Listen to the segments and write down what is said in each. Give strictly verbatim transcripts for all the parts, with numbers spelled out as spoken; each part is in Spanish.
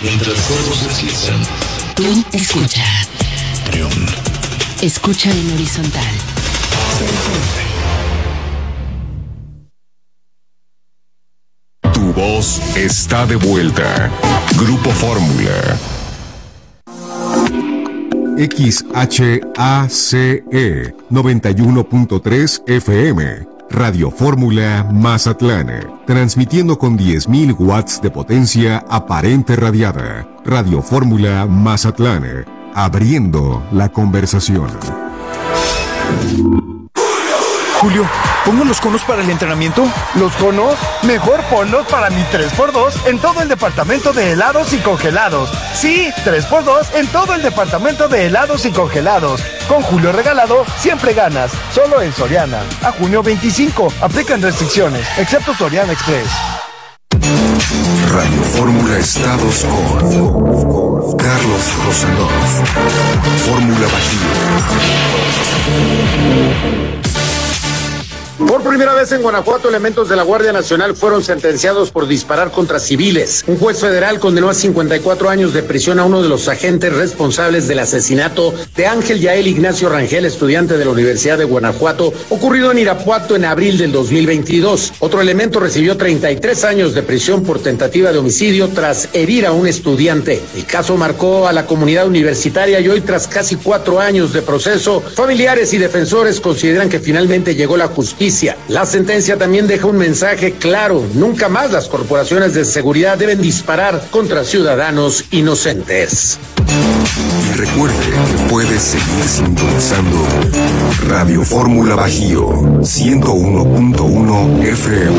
Mientras cuerpos deslizan, tú escucha. Trión. Escucha en horizontal. Tu voz está de vuelta. Grupo Fórmula. X H A C E noventa y uno punto tres F M. Radio Fórmula Mazatlán, transmitiendo con diez mil watts de potencia aparente radiada. Radio Fórmula Mazatlán, abriendo la conversación. Julio, ¿pongo los conos para el entrenamiento? ¿Los conos? Mejor ponlos para mi tres por dos en todo el departamento de helados y congelados. Sí, tres por dos en todo el departamento de helados y congelados. Con Julio regalado, siempre ganas. Solo en Soriana. A junio veinticinco. Aplican restricciones, excepto Soriana Express. Radio Fórmula Estados con Carlos Rosanov. Fórmula Bajío. Por primera vez en Guanajuato, elementos de la Guardia Nacional fueron sentenciados por disparar contra civiles. Un juez federal condenó a cincuenta y cuatro años de prisión a uno de los agentes responsables del asesinato de Ángel Yael Ignacio Rangel, estudiante de la Universidad de Guanajuato, ocurrido en Irapuato en abril del dos mil veintidós. Otro elemento recibió treinta y tres años de prisión por tentativa de homicidio tras herir a un estudiante. El caso marcó a la comunidad universitaria y hoy, tras casi cuatro años de proceso, familiares y defensores consideran que finalmente llegó la justicia. La sentencia también deja un mensaje claro: nunca más las corporaciones de seguridad deben disparar contra ciudadanos inocentes. Y recuerde que puedes seguir sintonizando Radio Fórmula Bajío ciento uno punto uno F M.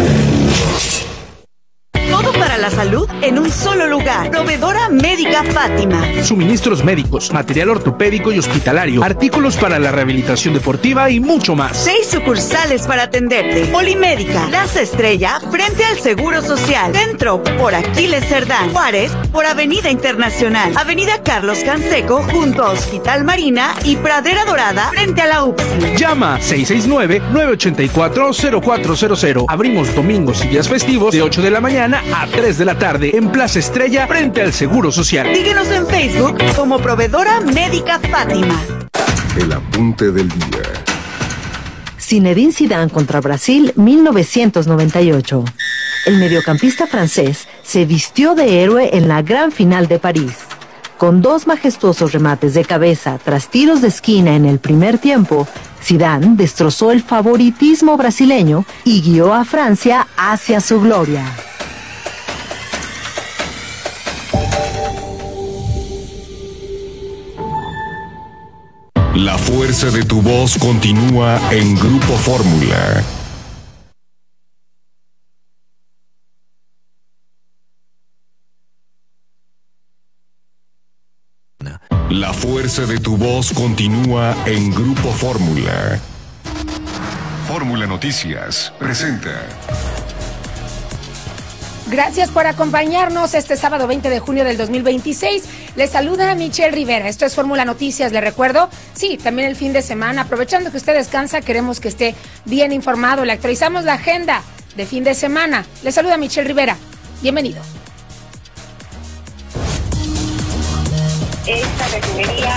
Todo para la salud en un solo lugar. Proveedora Médica Fátima. Suministros médicos, material ortopédico y hospitalario, artículos para la rehabilitación deportiva y mucho más. Seis sucursales para atenderte. Polimédica, Plaza Estrella, frente al Seguro Social. Centro, por Aquiles Cerdán. Juárez, por Avenida Internacional. Avenida Carlos Canseco, junto a Hospital Marina y Pradera Dorada, frente a la U P S I. Llama seis seis nueve, nueve ocho cuatro, cero cuatro cero cero. Abrimos domingos y días festivos de ocho de la mañana a tres de la tarde en Plaza Estrella, frente al Seguro Social. Síguenos en Facebook como Proveedora Médica Fátima. El apunte del día. Zinedine Zidane contra Brasil, mil novecientos noventa y ocho. El mediocampista francés se vistió de héroe en la gran final de París. Con dos majestuosos remates de cabeza tras tiros de esquina en el primer tiempo, Zidane destrozó el favoritismo brasileño y guió a Francia hacia su gloria. La fuerza de tu voz continúa en Grupo Fórmula. La fuerza de tu voz continúa en Grupo Fórmula. Fórmula Noticias presenta. Gracias por acompañarnos este sábado veinte de junio del dos mil veintiséis. Les saluda Michelle Rivera. Esto es Fórmula Noticias. Les recuerdo, sí, también el fin de semana. Aprovechando que usted descansa, queremos que esté bien informado. Le actualizamos la agenda de fin de semana. Les saluda Michelle Rivera. Bienvenido. Esta refinería...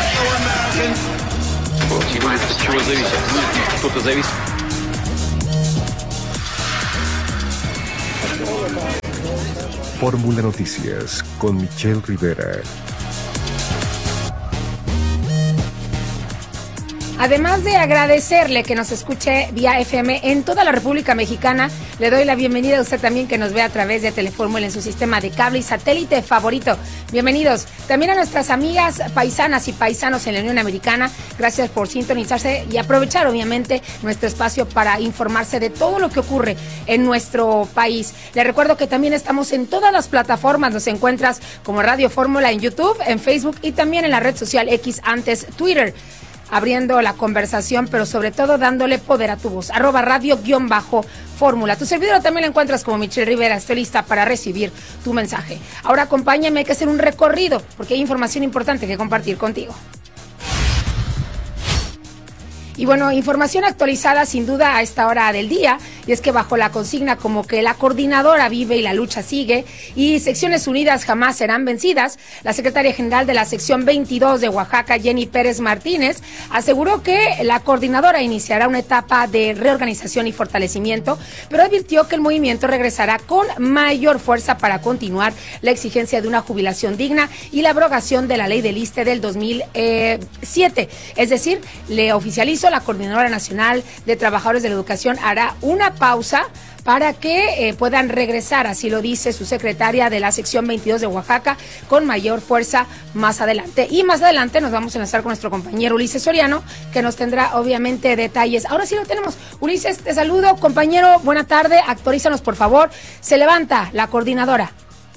Fórmula Noticias con Michelle Rivera. Además de agradecerle que nos escuche vía F M en toda la República Mexicana, le doy la bienvenida a usted también que nos ve a través de Telefórmula en su sistema de cable y satélite favorito. Bienvenidos. También a nuestras amigas paisanas y paisanos en la Unión Americana, gracias por sintonizarse y aprovechar obviamente nuestro espacio para informarse de todo lo que ocurre en nuestro país. Le recuerdo que también estamos en todas las plataformas, nos encuentras como Radio Fórmula en YouTube, en Facebook y también en la red social X, antes Twitter, abriendo la conversación, pero sobre todo dándole poder a tu voz. Arroba radio guión bajo fórmula. Tu servidora también la encuentras como Michelle Rivera. Estoy lista para recibir tu mensaje. Ahora acompáñame, hay que hacer un recorrido, porque hay información importante que compartir contigo. Y bueno, información actualizada sin duda a esta hora del día, y es que bajo la consigna como que la coordinadora vive y la lucha sigue y secciones unidas jamás serán vencidas, la secretaria general de la sección veintidós de Oaxaca, Jenny Pérez Martínez, aseguró que la coordinadora iniciará una etapa de reorganización y fortalecimiento, pero advirtió que el movimiento regresará con mayor fuerza para continuar la exigencia de una jubilación digna y la abrogación de la ley del ISSSTE del dos mil siete. Es decir, le oficializo, la Coordinadora Nacional de Trabajadores de la Educación hará una pausa para que eh, puedan regresar, así lo dice su secretaria de la sección veintidós de Oaxaca, con mayor fuerza más adelante. Y más adelante nos vamos a enlazar con nuestro compañero Ulises Soriano, que nos tendrá obviamente detalles. Ahora sí lo tenemos. Ulises, te saludo, compañero, buena tarde, actualízanos por favor. Se levanta la coordinadora.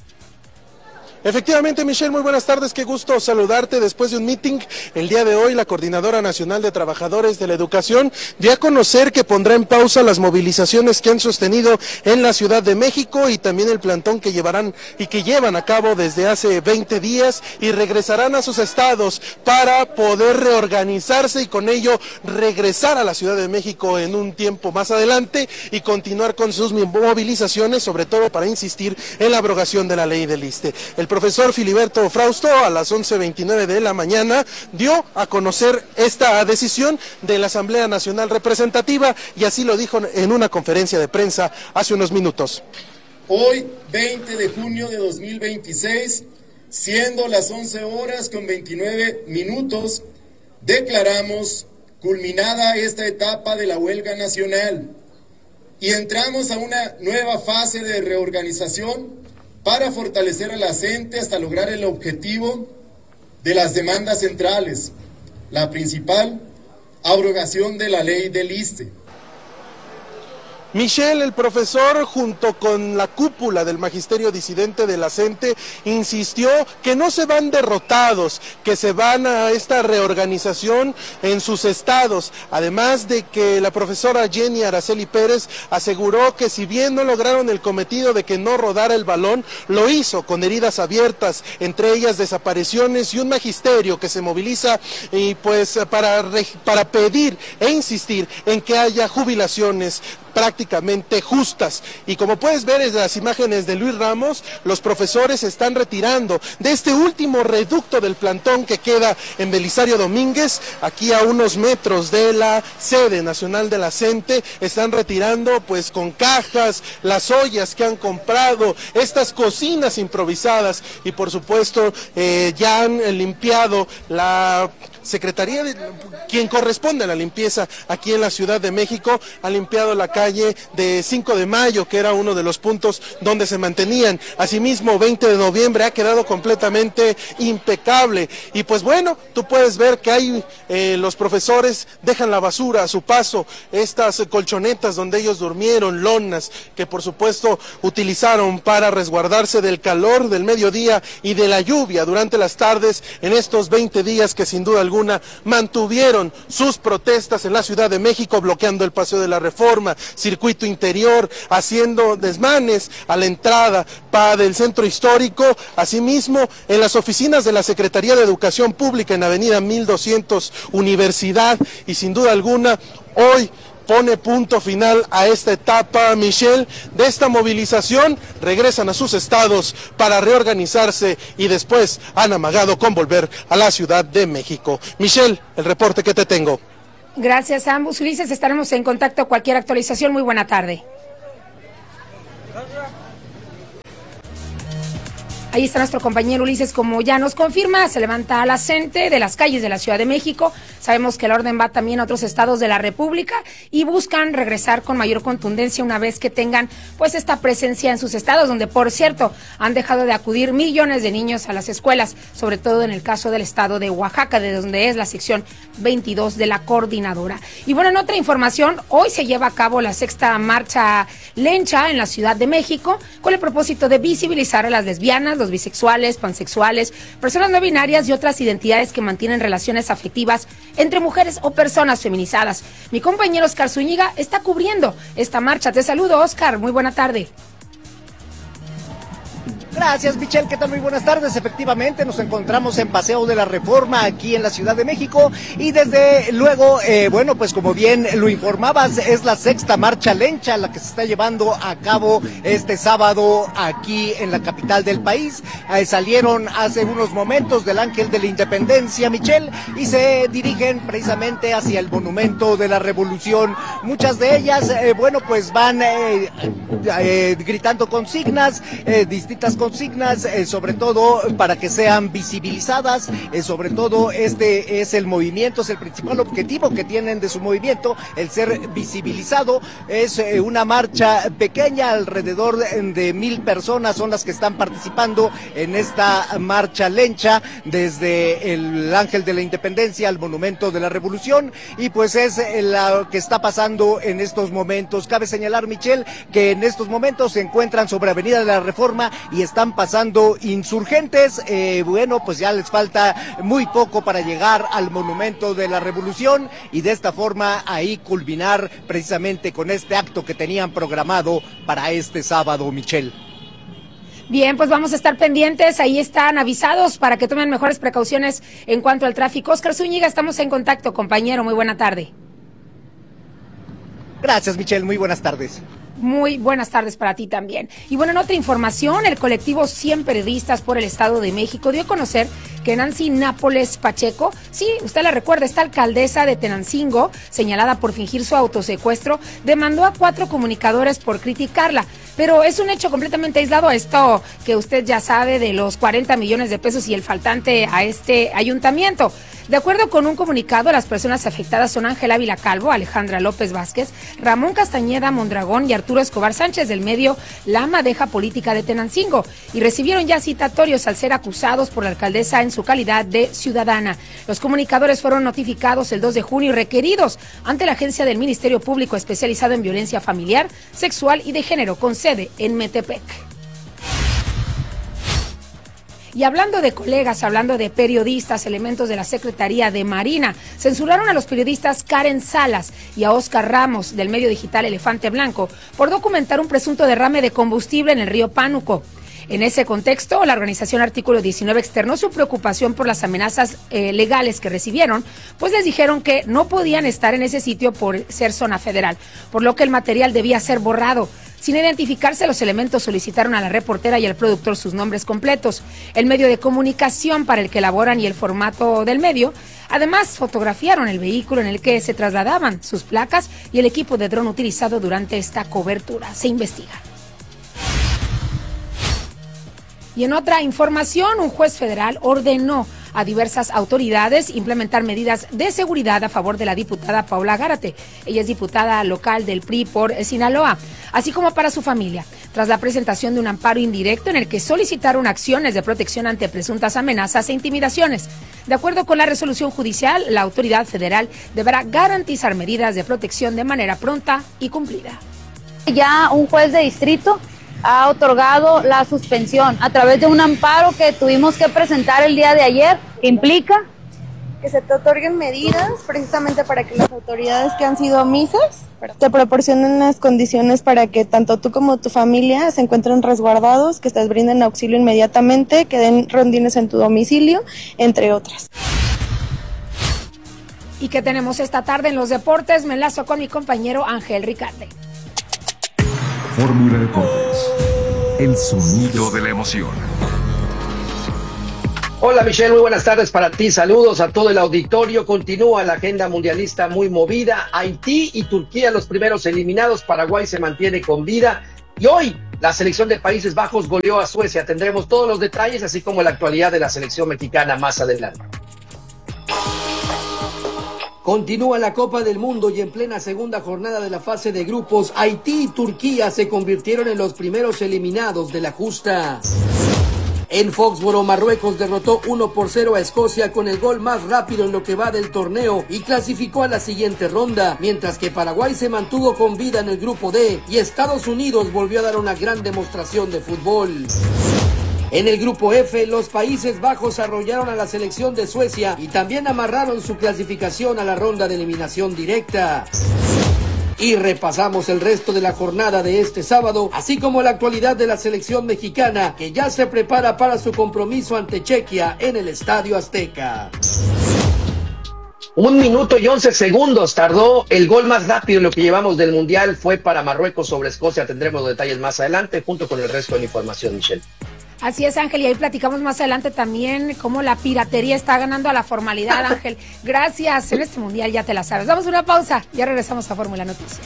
Efectivamente, Michelle, muy buenas tardes, qué gusto saludarte después de un meeting. El día de hoy, la Coordinadora Nacional de Trabajadores de la Educación dio a conocer que pondrá en pausa las movilizaciones que han sostenido en la Ciudad de México y también el plantón que llevarán y que llevan a cabo desde hace veinte días y regresarán a sus estados para poder reorganizarse y con ello regresar a la Ciudad de México en un tiempo más adelante y continuar con sus movilizaciones, sobre todo para insistir en la abrogación de la ley del ISSSTE. El profesor Filiberto Frausto a las once veintinueve de la mañana dio a conocer esta decisión de la Asamblea Nacional Representativa y así lo dijo en una conferencia de prensa hace unos minutos. Hoy, veinte de junio de dos mil veintiséis, siendo las once horas con veintinueve minutos, declaramos culminada esta etapa de la huelga nacional y entramos a una nueva fase de reorganización para fortalecer a la CENTE hasta lograr el objetivo de las demandas centrales, la principal, abrogación de la ley del ISSSTE. Michelle, el profesor, junto con la cúpula del magisterio disidente de la CENTE, insistió que no se van derrotados, que se van a esta reorganización en sus estados, además de que la profesora Jenny Araceli Pérez aseguró que si bien no lograron el cometido de que no rodara el balón, lo hizo con heridas abiertas, entre ellas desapariciones y un magisterio que se moviliza y pues para, para pedir e insistir en que haya jubilaciones prácticamente justas. Y como puedes ver en las imágenes de Luis Ramos, los profesores se están retirando de este último reducto del plantón que queda en Belisario Domínguez, aquí a unos metros de la sede nacional de la CENTE. Están retirando pues con cajas, las ollas que han comprado, estas cocinas improvisadas y por supuesto eh, ya han limpiado la Secretaría de quien corresponde a la limpieza aquí en la Ciudad de México, ha limpiado la calle de cinco de mayo, que era uno de los puntos donde se mantenían. Asimismo, veinte de noviembre ha quedado completamente impecable. Y pues bueno, tú puedes ver que hay eh, los profesores dejan la basura a su paso, estas colchonetas donde ellos durmieron, lonas que por supuesto utilizaron para resguardarse del calor del mediodía y de la lluvia durante las tardes en estos veinte días que sin duda alguna mantuvieron sus protestas en la Ciudad de México, bloqueando el Paseo de la Reforma, circuito interior, haciendo desmanes a la entrada para del centro histórico. Asimismo, en las oficinas de la Secretaría de Educación Pública en Avenida mil doscientos Universidad, y sin duda alguna hoy pone punto final a esta etapa, Michelle, de esta movilización. Regresan a sus estados para reorganizarse y después han amagado con volver a la Ciudad de México. Michelle, el reporte que te tengo. Gracias a ambos, Ulises, estaremos en contacto. Cualquier actualización, muy buena tarde. Ahí está nuestro compañero Ulises, como ya nos confirma, se levanta la CENTE de las calles de la Ciudad de México. Sabemos que el orden va también a otros estados de la República y buscan regresar con mayor contundencia una vez que tengan pues esta presencia en sus estados, donde por cierto han dejado de acudir millones de niños a las escuelas, sobre todo en el caso del estado de Oaxaca, de donde es la sección veintidós de la coordinadora. Y bueno, en otra información, hoy se lleva a cabo la sexta marcha lencha en la Ciudad de México con el propósito de visibilizar a las lesbianas, los bisexuales, pansexuales, personas no binarias y otras identidades que mantienen relaciones afectivas entre mujeres o personas feminizadas. Mi compañero Oscar Zúñiga está cubriendo esta marcha. Te saludo, Oscar. Muy buena tarde. Gracias, Michelle, ¿qué tal? Muy buenas tardes. Efectivamente, nos encontramos en Paseo de la Reforma aquí en la Ciudad de México y desde luego, eh, bueno, pues como bien lo informabas, es la sexta marcha lencha la que se está llevando a cabo este sábado aquí en la capital del país. Eh, salieron hace unos momentos del Ángel de la Independencia, Michelle, y se dirigen precisamente hacia el Monumento de la Revolución. Muchas de ellas, eh, bueno, pues van eh, eh, gritando consignas, eh, distintas consignas, eh, sobre todo para que sean visibilizadas, eh, sobre todo este es el movimiento, es el principal objetivo que tienen de su movimiento, el ser visibilizado. Es eh, una marcha pequeña, alrededor de, de mil personas son las que están participando en esta marcha lencha desde el Ángel de la Independencia al Monumento de la Revolución, y pues es eh, lo que está pasando en estos momentos. Cabe señalar, Michelle, que en estos momentos se encuentran sobre Avenida de la Reforma y están pasando insurgentes. Eh, bueno, pues ya les falta muy poco para llegar al Monumento de la Revolución y de esta forma ahí culminar precisamente con este acto que tenían programado para este sábado, Michelle. Bien, pues vamos a estar pendientes, ahí están avisados para que tomen mejores precauciones en cuanto al tráfico. Oscar Zúñiga, estamos en contacto, compañero, muy buena tarde. Gracias, Michelle, muy buenas tardes. Muy buenas tardes para ti también. Y bueno, en otra información, el colectivo cien Periodistas por el Estado de México dio a conocer que Nancy Nápoles Pacheco, sí, usted la recuerda, esta alcaldesa de Tenancingo, señalada por fingir su autosecuestro, demandó a cuatro comunicadores por criticarla. Pero es un hecho completamente aislado esto que usted ya sabe de los cuarenta millones de pesos y el faltante a este ayuntamiento. De acuerdo con un comunicado, las personas afectadas son Ángel Ávila Calvo, Alejandra López Vázquez, Ramón Castañeda Mondragón y Arturo Escobar Sánchez del medio La Madeja Política de Tenancingo, y recibieron ya citatorios al ser acusados por la alcaldesa en su calidad de ciudadana. Los comunicadores fueron notificados el dos de junio y requeridos ante la agencia del Ministerio Público especializado en violencia familiar, sexual y de género con sede en Metepec. Y hablando de colegas, hablando de periodistas, elementos de la Secretaría de Marina censuraron a los periodistas Karen Salas y a Oscar Ramos del medio digital Elefante Blanco por documentar un presunto derrame de combustible en el río Pánuco. En ese contexto, la organización Artículo diecinueve externó su preocupación por las amenazas eh, legales que recibieron, pues les dijeron que no podían estar en ese sitio por ser zona federal, por lo que el material debía ser borrado. Sin identificarse, los elementos solicitaron a la reportera y al productor sus nombres completos, el medio de comunicación para el que elaboran y el formato del medio. Además, fotografiaron el vehículo en el que se trasladaban, sus placas y el equipo de dron utilizado durante esta cobertura. Se investiga. Y en otra información, un juez federal ordenó a diversas autoridades implementar medidas de seguridad a favor de la diputada Paula Gárate. Ella es diputada local del P R I por Sinaloa, así como para su familia, tras la presentación de un amparo indirecto en el que solicitaron acciones de protección ante presuntas amenazas e intimidaciones. De acuerdo con la resolución judicial, la autoridad federal deberá garantizar medidas de protección de manera pronta y cumplida. Ya un juez de distrito ha otorgado la suspensión a través de un amparo que tuvimos que presentar el día de ayer, que implica que se te otorguen medidas precisamente para que las autoridades que han sido omisas te proporcionen las condiciones para que tanto tú como tu familia se encuentren resguardados, que te brinden auxilio inmediatamente, que den rondines en tu domicilio, entre otras. ¿Y qué tenemos esta tarde en los deportes? Me enlazo con mi compañero Ángel Ricarde. Fórmula Deportes, el sonido de la emoción. Hola Michelle, muy buenas tardes para ti, saludos a todo el auditorio. Continúa la agenda mundialista muy movida, Haití y Turquía los primeros eliminados, Paraguay se mantiene con vida y hoy la selección de Países Bajos goleó a Suecia. Tendremos todos los detalles, así como la actualidad de la selección mexicana más adelante. Continúa la Copa del Mundo y en plena segunda jornada de la fase de grupos, Haití y Turquía se convirtieron en los primeros eliminados de la justa. En Foxboro, Marruecos derrotó uno por cero a Escocia con el gol más rápido en lo que va del torneo y clasificó a la siguiente ronda, mientras que Paraguay se mantuvo con vida en el grupo D y Estados Unidos volvió a dar una gran demostración de fútbol. En el grupo F, los Países Bajos arrollaron a la selección de Suecia y también amarraron su clasificación a la ronda de eliminación directa. Y repasamos el resto de la jornada de este sábado, así como la actualidad de la selección mexicana, que ya se prepara para su compromiso ante Chequia en el Estadio Azteca. Un minuto y once segundos tardó. El gol más rápido en lo que llevamos del Mundial fue para Marruecos sobre Escocia. Tendremos los detalles más adelante, junto con el resto de la información, Michelle. Así es, Ángel, y ahí platicamos más adelante también cómo la piratería está ganando a la formalidad, Ángel. Gracias, en este Mundial ya te la sabes. Damos una pausa, ya regresamos a Fórmula Noticias.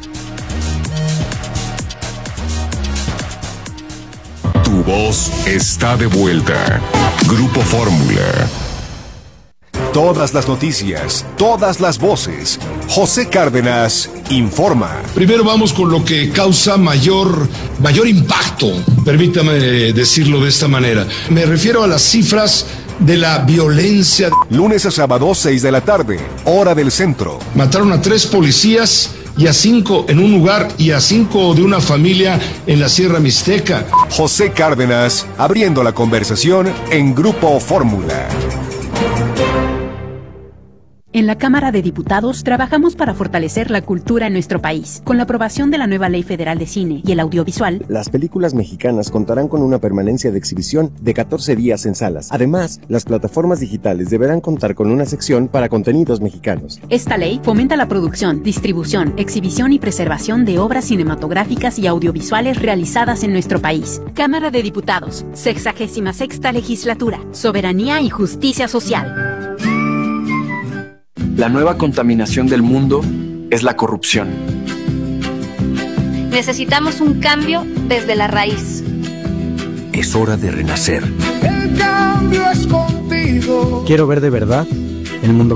Tu voz está de vuelta. Grupo Fórmula. Todas las noticias, todas las voces. José Cárdenas informa. Primero vamos con lo que causa mayor, mayor impacto, permítame decirlo de esta manera. Me refiero a las cifras de la violencia. Lunes a sábado, seis de la tarde, hora del centro. Mataron a tres policías y a cinco en un lugar y a cinco de una familia en la Sierra Mixteca. José Cárdenas, abriendo la conversación en Grupo Fórmula. En la Cámara de Diputados trabajamos para fortalecer la cultura en nuestro país. Con la aprobación de la nueva Ley Federal de Cine y el Audiovisual, las películas mexicanas contarán con una permanencia de exhibición de catorce días en salas. Además, las plataformas digitales deberán contar con una sección para contenidos mexicanos. Esta ley fomenta la producción, distribución, exhibición y preservación de obras cinematográficas y audiovisuales realizadas en nuestro país. Cámara de Diputados, sexagésima sexta legislatura, soberanía y justicia social. La nueva contaminación del mundo es la corrupción. Necesitamos un cambio desde la raíz. Es hora de renacer. El cambio es contigo. Quiero ver de verdad el mundo